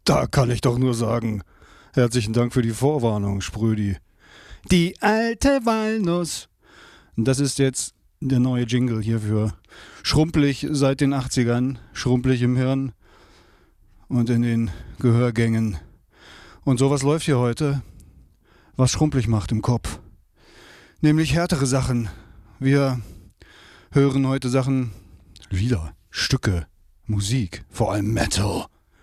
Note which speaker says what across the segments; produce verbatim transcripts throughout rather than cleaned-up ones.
Speaker 1: Da kann ich doch nur sagen, herzlichen Dank für die Vorwarnung, Sprödi. Die alte Walnuss. Das ist jetzt der neue Jingle hierfür. Schrumpelig seit den achtzigern, schrumpelig im Hirn und in den Gehörgängen. Und sowas läuft hier heute, was schrumpelig macht im Kopf. Nämlich härtere Sachen. Wir hören heute Sachen, Lieder, Stücke, Musik, vor allem Metal.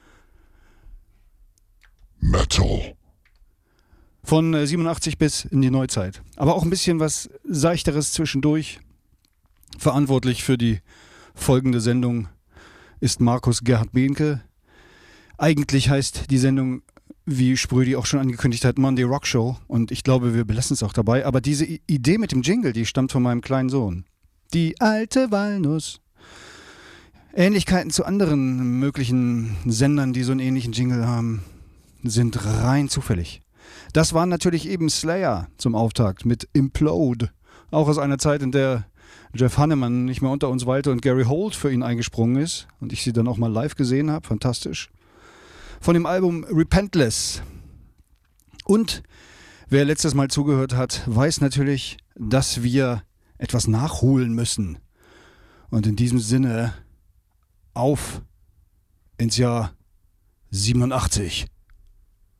Speaker 2: Metal.
Speaker 1: Von äh, siebenundachtzig bis in die Neuzeit. Aber auch ein bisschen was Seichteres zwischendurch. Verantwortlich für die folgende Sendung ist Markus Gerhard Behnke. Eigentlich heißt die Sendung, wie Sprödi auch schon angekündigt hat, Monday Rock Show. Und ich glaube, wir belassen es auch dabei. Aber diese I- Idee mit dem Jingle, die stammt von meinem kleinen Sohn. Die alte Walnuss. Ähnlichkeiten zu anderen möglichen Sendern, die so einen ähnlichen Jingle haben, sind rein zufällig. Das waren natürlich eben Slayer zum Auftakt mit Implode. Auch aus einer Zeit, in der Jeff Hanneman nicht mehr unter uns weilte und Gary Holt für ihn eingesprungen ist und ich sie dann auch mal live gesehen habe. Fantastisch. Von dem Album Repentless. Und wer letztes Mal zugehört hat, weiß natürlich, dass wir etwas nachholen müssen. Und in diesem Sinne auf ins Jahr siebenundachtzig.